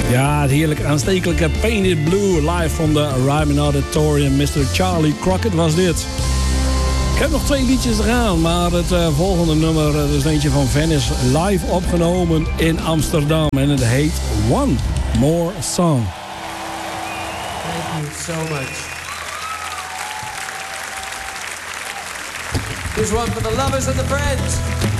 Ja, het heerlijk aanstekelijke Painted Blue live van de Ryman Auditorium. Mr. Charlie Crockett was dit. Ik heb nog 2 liedjes te gaan, maar het volgende nummer is eentje van Venice, live opgenomen in Amsterdam. En het heet One More Song. Thank you so much. Here's one for the lovers and the friends.